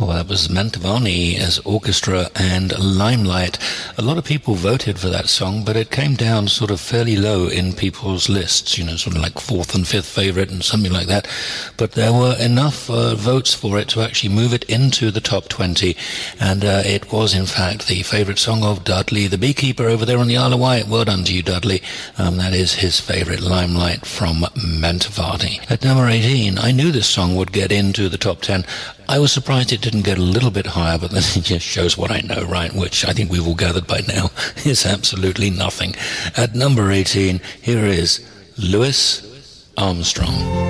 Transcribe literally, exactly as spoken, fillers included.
Well, that was Mantovani as orchestra and Limelight. A lot of people voted for that song, but it came down sort of fairly low in people's lists, you know, sort of like fourth and fifth favorite and something like that. But there were enough uh, votes for it to actually move it into the top twenty. And uh, it was, in fact, the favorite song of Dudley, the beekeeper over there on the Isle of Wight. Well done to you, Dudley. Um, that is his favorite, Limelight from Mantovani. At number eighteen, I knew this song would get into the top ten. I was surprised it didn't get a little bit higher, but then it just shows what I know, right? Which I think we've all gathered by now is absolutely nothing. At number eighteen, here is Louis Armstrong.